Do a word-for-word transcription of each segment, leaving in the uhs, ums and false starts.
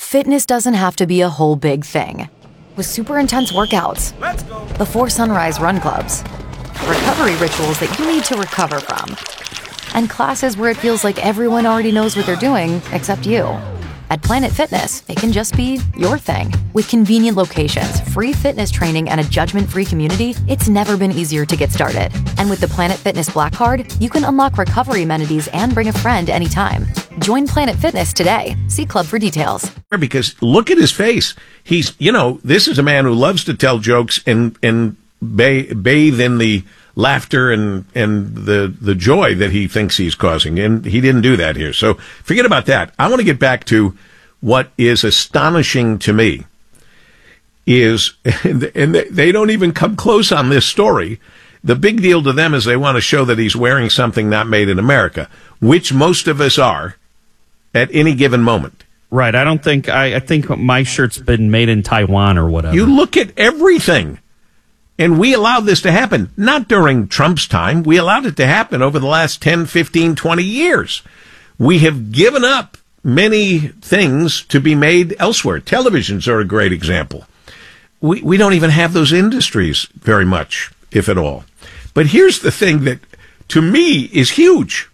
Fitness doesn't have to be a whole big thing. With super intense workouts, Let's go. before sunrise run clubs, recovery rituals that you need to recover from, and classes where it feels like everyone already knows what they're doing except you. At Planet Fitness, it can just be your thing. With convenient locations, free fitness training, and a judgment-free community, it's never been easier to get started. And with the Planet Fitness Black Card, you can unlock recovery amenities and bring a friend anytime. Join Planet Fitness today. See Club for details. Because look at his face. He's, you know, this is a man who loves to tell jokes and, and ba- bathe in the laughter and, and the, the joy that he thinks he's causing. And he didn't do that here. So forget about that. I want to get back to what is astonishing to me is, and they don't even come close on this story. The big deal to them is they want to show that he's wearing something not made in America, which most of us are at any given moment. Right. I don't think, I, I think my shirt's been made in Taiwan or whatever. You look at everything. And we allowed this to happen, not during Trump's time. We allowed it to happen over the last ten, fifteen, twenty years. We have given up many things to be made elsewhere. Televisions are a great example. We, we don't even have those industries very much, if at all. But here's the thing that, to me, is huge.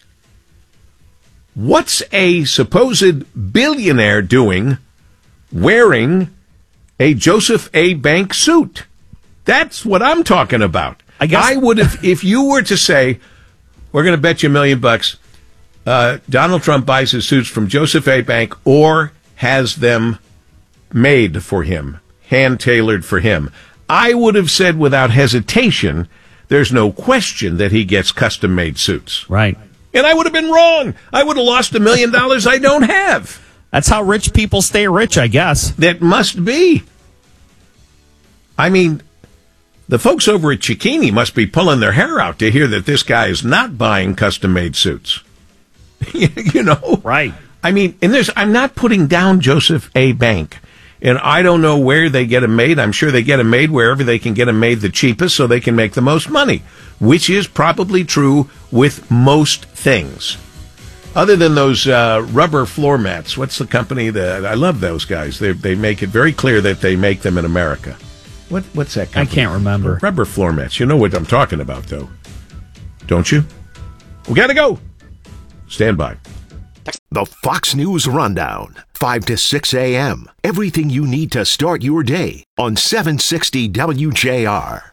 What's a supposed billionaire doing wearing a Joseph A. Bank suit? That's what I'm talking about. I guess I would have, if you were to say, we're going to bet you a million bucks, uh, Donald Trump buys his suits from Joseph A. Bank or has them made for him, hand-tailored for him, I would have said without hesitation, there's no question that he gets custom-made suits. Right. And I would have been wrong. I would have lost a million dollars I don't have. That's how rich people stay rich, I guess. That must be. I mean, the folks over at Cicchini must be pulling their hair out to hear that this guy is not buying custom-made suits. You know? Right. I mean, and there's, I'm not putting down Joseph A. Bank. And I don't know where they get them made. I'm sure they get them made wherever they can get them made the cheapest so they can make the most money, which is probably true with most things. Other than those uh, rubber floor mats, what's the company that, I love those guys. They they make it very clear that they make them in America. What What's that company? I can't remember. Rubber floor mats. You know what I'm talking about, though. Don't you? We got to go. Stand by. The Fox News Rundown, five to six a.m. Everything you need to start your day on seven sixty W J R.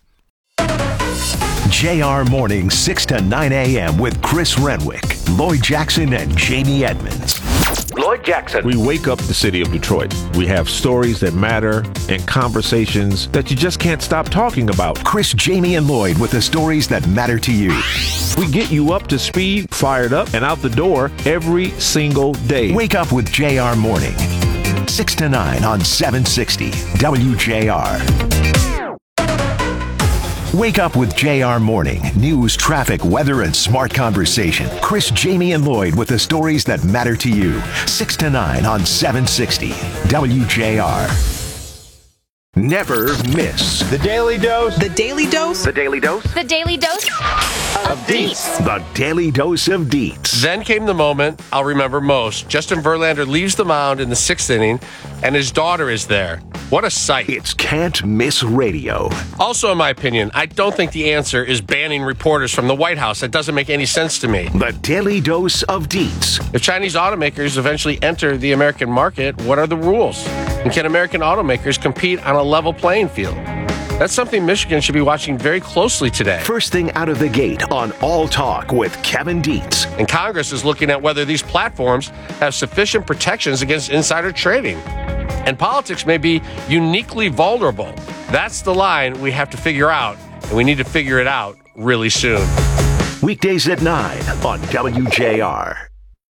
J R Morning, six to nine a.m. with Chris Renwick, Lloyd Jackson, and Jamie Edmonds. Lloyd Jackson. We wake up the city of Detroit. We have stories that matter and conversations that you just can't stop talking about. Chris, Jamie, and Lloyd with the stories that matter to you. We get you up to speed, fired up, and out the door every single day. Wake up with J R Morning, six to nine on seven sixty W J R. Wake up with J R Morning. News, traffic, weather, and smart conversation. Chris, Jamie, and Lloyd with the stories that matter to you. six to nine on seven sixty W J R. Never miss The Daily Dose. The Daily Dose. The Daily Dose The Daily Dose of Deets. The Daily Dose of Deets. Then came the moment I'll remember most. Justin Verlander leaves the mound in the sixth inning, and his daughter is there. What a sight. It's Can't Miss Radio. Also, in my opinion, I don't think the answer is banning reporters from the White House. That doesn't make any sense to me. The Daily Dose of Deets. If Chinese automakers eventually enter the American market, what are the rules? And can American automakers compete on a level playing field? That's something Michigan should be watching very closely today. First thing out of the gate on All Talk with Kevin Dietz. And Congress is looking at whether these platforms have sufficient protections against insider trading. And politics may be uniquely vulnerable. That's the line we have to figure out, and we need to figure it out really soon. Weekdays at nine on W J R.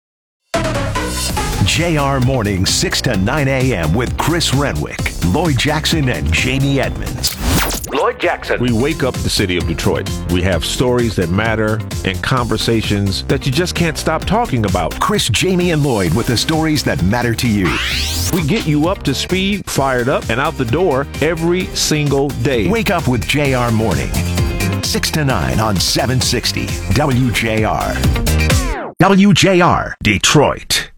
J R Morning, six to nine a.m. with Chris Renwick, Lloyd Jackson, and Jamie Edmonds. Lloyd Jackson. We wake up the city of Detroit. We have stories that matter and conversations that you just can't stop talking about. Chris, Jamie, and Lloyd with the stories that matter to you. We get you up to speed, fired up, and out the door every single day. Wake up with J R Morning, six to nine on seven sixty W J R. W J R, Detroit.